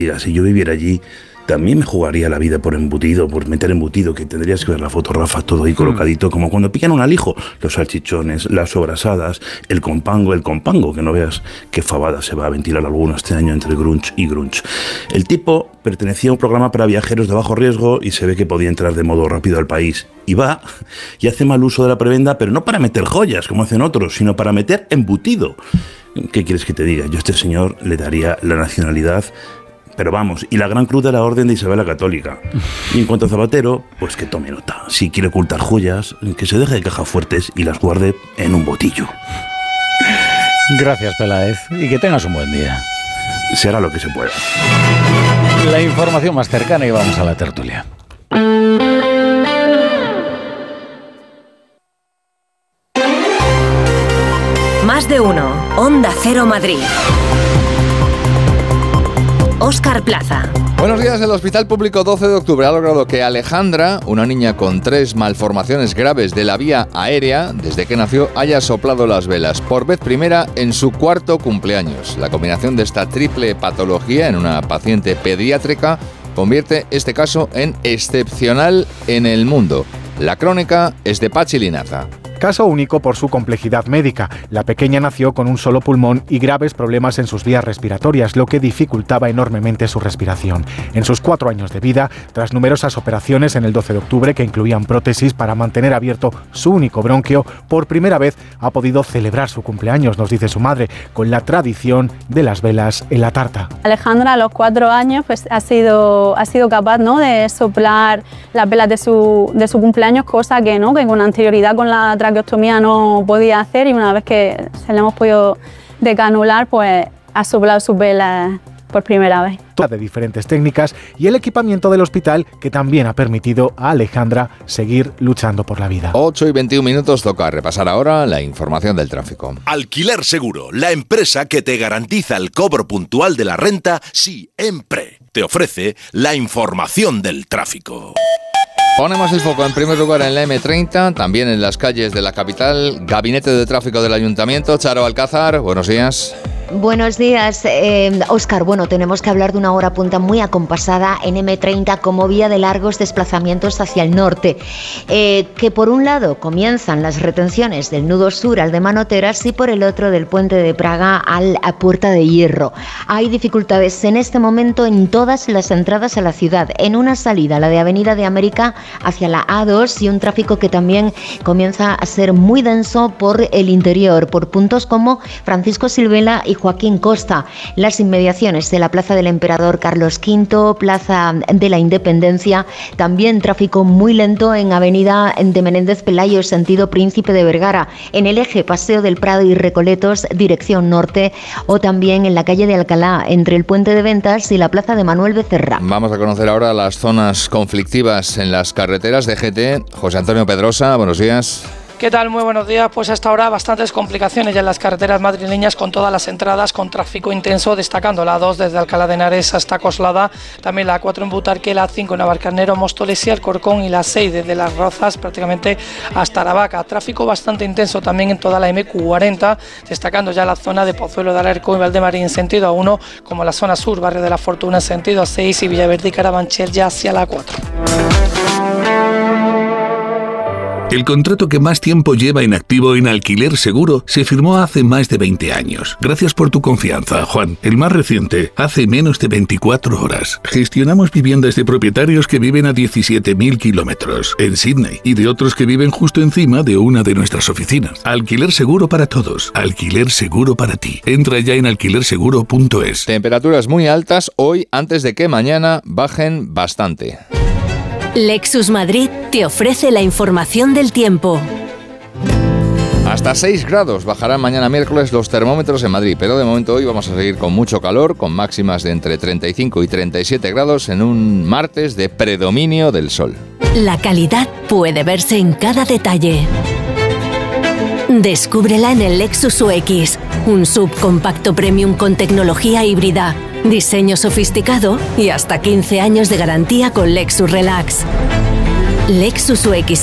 Si yo viviera allí, también me jugaría la vida por embutido, por meter embutido, que tendrías que ver la foto, Rafa, todo ahí colocadito, como cuando pican un alijo, los salchichones, las sobrasadas, el compango, que no veas qué fabada se va a ventilar alguno este año entre grunge y grunge. El tipo pertenecía a un programa para viajeros de bajo riesgo y se ve que podía entrar de modo rápido al país. Y va y hace mal uso de la prebenda, pero no para meter joyas, como hacen otros, sino para meter embutido. ¿Qué quieres que te diga? Yo a este señor le daría la nacionalidad, pero vamos, y la Gran Cruz de la Orden de Isabel la Católica. Y en cuanto a Zapatero, pues que tome nota. Si quiere ocultar joyas, que se deje de cajas fuertes y las guarde en un botillo. Gracias, Peláez, y que tengas un buen día. Se hará lo que se pueda. La información más cercana y vamos a la tertulia. Más de uno. Onda Cero Madrid. Óscar Plaza. Buenos días. El Hospital Público 12 de Octubre ha logrado que Alejandra, una niña con 3 malformaciones graves de la vía aérea, desde que nació, haya soplado las velas por vez primera en su 4º cumpleaños. La combinación de esta triple patología en una paciente pediátrica convierte este caso en excepcional en el mundo. La crónica es de Pachi Linaza. Caso único por su complejidad médica. La pequeña nació con un solo pulmón y graves problemas en sus vías respiratorias, lo que dificultaba enormemente su respiración. En sus 4 años de vida, tras numerosas operaciones en el 12 de octubre que incluían prótesis para mantener abierto su único bronquio, por primera vez ha podido celebrar su cumpleaños, nos dice su madre, con la tradición de las velas en la tarta. Alejandra a los 4 años pues, ha sido capaz, ¿no?, de soplar las velas de su cumpleaños, cosa que, ¿no?, que con anterioridad con la traqueostomía no podía hacer, y una vez que se le hemos podido decanular, pues ha soplado sus velas por primera vez. De diferentes técnicas y el equipamiento del hospital, que también ha permitido a Alejandra seguir luchando por la vida. 8:21, toca repasar ahora la información del tráfico. Alquiler Seguro, la empresa que te garantiza el cobro puntual de la renta siempre. Te ofrece la información del tráfico. Ponemos el foco en primer lugar en la M30, también en las calles de la capital. Gabinete de Tráfico del Ayuntamiento, Charo Alcázar, buenos días. Buenos días, Óscar. Bueno, tenemos que hablar de una hora punta muy acompasada en M30 como vía de largos desplazamientos hacia el norte, que por un lado comienzan las retenciones del nudo sur al de Manoteras y por el otro del puente de Praga a Puerta de Hierro. Hay dificultades en este momento en todas las entradas a la ciudad, en una salida, la de Avenida de América hacia la A2, y un tráfico que también comienza a ser muy denso por el interior, por puntos como Francisco Silvela y Joaquín Costa, las inmediaciones de la Plaza del Emperador Carlos V, Plaza de la Independencia, también tráfico muy lento en Avenida de Menéndez Pelayo, sentido Príncipe de Vergara, en el eje Paseo del Prado y Recoletos, dirección norte, o también en la calle de Alcalá, entre el Puente de Ventas y la Plaza de Manuel Becerra. Vamos a conocer ahora las zonas conflictivas en las carreteras de GT. José Antonio Pedrosa, buenos días. ¿Qué tal? Muy buenos días. Pues hasta ahora bastantes complicaciones ya en las carreteras madrileñas, con todas las entradas con tráfico intenso, destacando la A2 desde Alcalá de Henares hasta Coslada, también la A4 en Butarque, la A5 en Navalcarnero, Móstoles y Alcorcón, y la 6 desde Las Rozas prácticamente hasta Aravaca. Tráfico bastante intenso también en toda la MQ40, destacando ya la zona de Pozuelo de Alarcón y Valdemarín en sentido A1, como la zona sur, Barrio de la Fortuna en sentido A6 y Villaverde y Carabanchel ya hacia la A4. El contrato que más tiempo lleva inactivo en Alquiler Seguro se firmó hace más de 20 años. Gracias por tu confianza, Juan. El más reciente, hace menos de 24 horas. Gestionamos viviendas de propietarios que viven a 17.000 kilómetros en Sydney y de otros que viven justo encima de una de nuestras oficinas. Alquiler Seguro para todos. Alquiler Seguro para ti. Entra ya en alquilerseguro.es. Temperaturas muy altas hoy, antes de que mañana bajen bastante. Lexus Madrid te ofrece la información del tiempo. Hasta 6 grados bajarán mañana miércoles los termómetros en Madrid, pero de momento hoy vamos a seguir con mucho calor, con máximas de entre 35 y 37 grados en un martes de predominio del sol. La calidad puede verse en cada detalle. Descúbrela en el Lexus UX, un subcompacto premium con tecnología híbrida, diseño sofisticado y hasta 15 años de garantía con Lexus Relax. Lexus UX